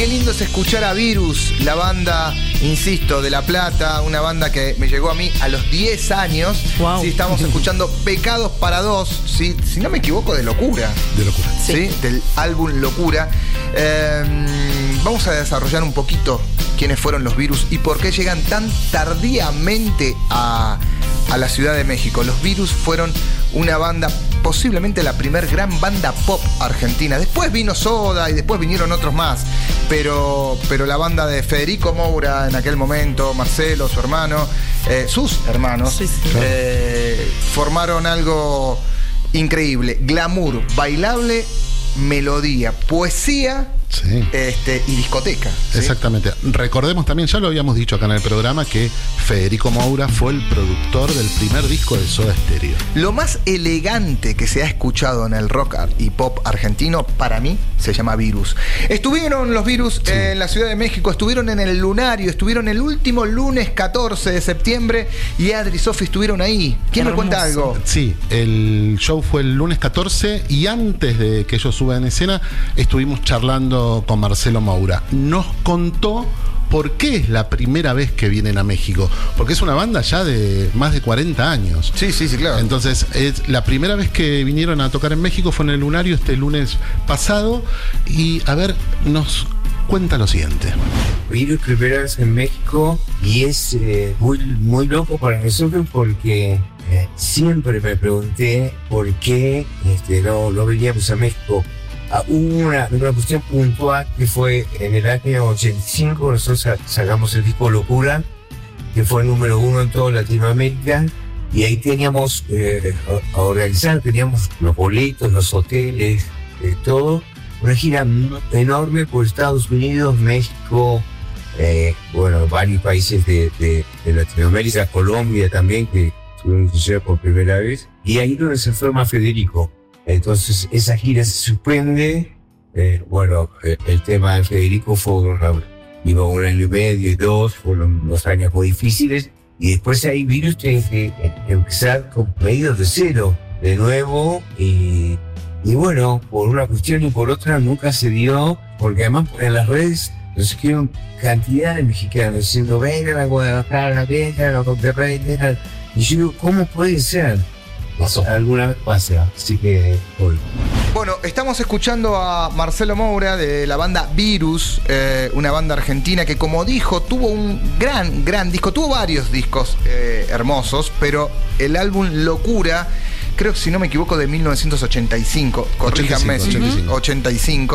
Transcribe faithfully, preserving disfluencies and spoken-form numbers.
qué lindo es escuchar a Virus, la banda, insisto, de La Plata, una banda que me llegó a mí a los diez años. Wow. Sí, estamos escuchando Pecados para Dos, ¿sí? Si no me equivoco, de Locura. De Locura. Sí, ¿sí? Del álbum Locura. Eh, vamos a desarrollar un poquito quiénes fueron los Virus y por qué llegan tan tardíamente a, a la Ciudad de México. Los Virus fueron una banda, posiblemente la primer gran banda pop argentina. Después vino Soda y después vinieron otros más. Pero, pero la banda de Federico Moura en aquel momento, Marcelo, su hermano, eh, sus hermanos, sí, sí. Eh, formaron algo increíble. Glamour, bailable, melodía, poesía. Sí. Este, y discoteca, ¿sí? Exactamente. Recordemos también, ya lo habíamos dicho acá en el programa, que Federico Moura fue el productor del primer disco de Soda Stereo. Lo más elegante que se ha escuchado en el rock y pop argentino, para mí, se llama Virus. Estuvieron los Virus sí. en la Ciudad de México, estuvieron en el Lunario, estuvieron el último lunes catorce de septiembre y Adri y Sofi estuvieron ahí. ¿Quién me cuenta algo? Sí, el show fue el lunes catorce y antes de que ellos suban en escena, estuvimos charlando con Marcelo Moura. Nos contó por qué es la primera vez que vienen a México, porque es una banda ya de más de cuarenta años. Sí, sí, sí, claro. Entonces, es la primera vez que vinieron a tocar en México fue en el Lunario este lunes pasado y, a ver, nos cuenta lo siguiente. Vino primera vez en México y es eh, muy, muy loco para nosotros porque eh, siempre me pregunté por qué este, no, no veníamos a México. Uh, hubo una, una cuestión puntual que fue en el año ochenta y cinco, nosotros sacamos el disco Locura, que fue el número uno en toda Latinoamérica, y ahí teníamos eh, a, a organizar, teníamos los boletos, los hoteles, eh, todo, una gira enorme por Estados Unidos, México, eh, bueno, varios países de, de, de Latinoamérica, Colombia también, que tuvimos que llegar por primera vez, y ahí donde se forma Federico. Entonces esa gira se suspende, eh, bueno, eh, el tema de Federico fue una, iba un año y medio y dos, fueron dos años muy difíciles, y después ahí Virus tiene que empezar con medios de cero, de nuevo, y, y bueno, por una cuestión y por otra nunca se dio, porque además en las redes nos escribieron cantidad de mexicanos diciendo, vengan a Guadalajara, vengan a Monterrey, vengan, y yo digo, ¿cómo puede ser? Pasó. Alguna vez pasa, así que hoy. Bueno, estamos escuchando a Marcelo Moura de la banda Virus, eh, una banda argentina que, como dijo, tuvo un gran, gran disco, tuvo varios discos eh, hermosos, pero el álbum Locura, creo que si no me equivoco, de mil novecientos ochenta y cinco, corríjanme, ochenta y cinco, ochenta y cinco. ochenta y cinco